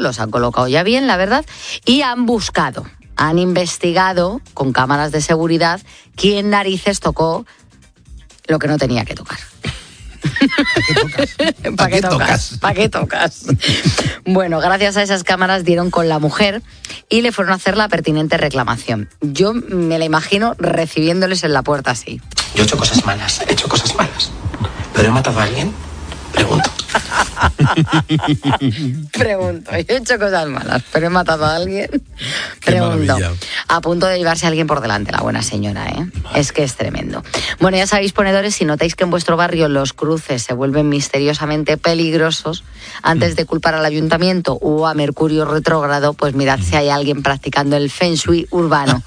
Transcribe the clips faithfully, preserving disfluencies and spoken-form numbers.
los han colocado ya bien, la verdad, y han buscado, han investigado con cámaras de seguridad quién narices tocó lo que no tenía que tocar. ¿Para qué tocas? ¿Para qué tocas? Bueno, gracias a esas cámaras dieron con la mujer y le fueron a hacer la pertinente reclamación. Yo me la imagino recibiéndoles en la puerta así. Yo he hecho cosas malas, he hecho cosas malas. ¿Pero he matado a alguien? Pregunto. Pregunto, he hecho cosas malas, pero he matado a alguien. Pregunto. A punto de llevarse a alguien por delante, la buena señora, ¿eh? Es que es tremendo. Bueno, ya sabéis, ponedores, si notáis que en vuestro barrio los cruces se vuelven misteriosamente peligrosos, antes de culpar al ayuntamiento o a Mercurio retrógrado, pues mirad si hay alguien practicando el Feng Shui urbano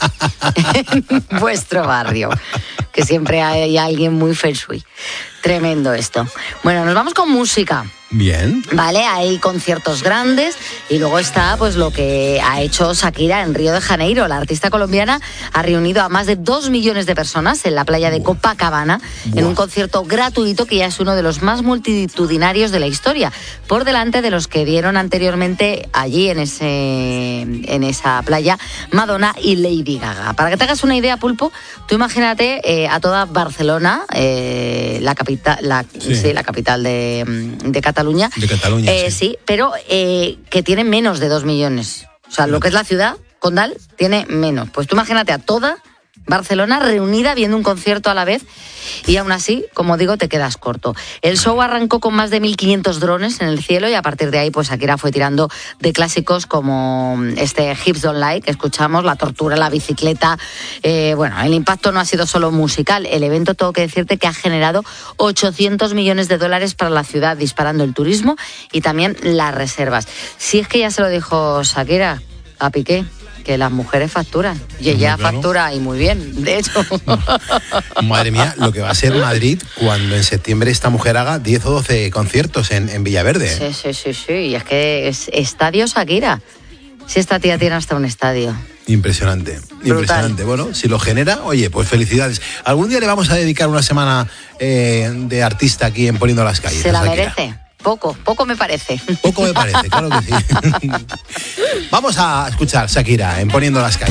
en vuestro barrio, que siempre hay alguien muy Feng Shui. Tremendo esto. Bueno, nos vamos con música. Bien. Vale, hay conciertos grandes y luego está pues lo que ha hecho Shakira en Río de Janeiro. La artista colombiana ha reunido a más de dos millones de personas en la playa de Copacabana Buah. en un concierto gratuito que ya es uno de los más multitudinarios de la historia, por delante de los que dieron anteriormente allí en ese en esa playa Madonna y Lady Gaga. Para que te hagas una idea, Pulpo, tú imagínate eh, a toda Barcelona, eh, la capital, la, sí. Sí, la capital de, de Cataluña. Cataluña, de Cataluña eh, sí. sí, pero eh, que tiene menos de dos millones. O sea, lo que es la ciudad, Condal, tiene menos. Pues tú imagínate a toda Barcelona reunida viendo un concierto a la vez y aún así, como digo, te quedas corto. El show arrancó con más de mil quinientos drones en el cielo y a partir de ahí, pues Shakira fue tirando de clásicos como este Hips Don't Lie, que escuchamos, la tortura, la bicicleta. Eh, bueno, el impacto no ha sido solo musical. El evento, tengo que decirte, que ha generado ochocientos millones de dólares para la ciudad, disparando el turismo y también las reservas. Si es que ya se lo dijo Shakira a Piqué, que las mujeres facturan. Y ella claro. factura y muy bien, de hecho. Madre mía, lo que va a ser Madrid cuando en septiembre esta mujer haga diez o doce conciertos en, en Villaverde. Sí, sí, sí, sí. Y es que es estadio Shakira. Si esta tía tiene hasta un estadio. Impresionante, Brutal. impresionante. Bueno, si lo genera, oye, pues felicidades. Algún día le vamos a dedicar una semana eh, de artista aquí en Poniendo las Calles. Se la merece. Poco, poco me parece. Poco me parece, claro que sí. Vamos a escuchar Shakira en Poniendo las Calles.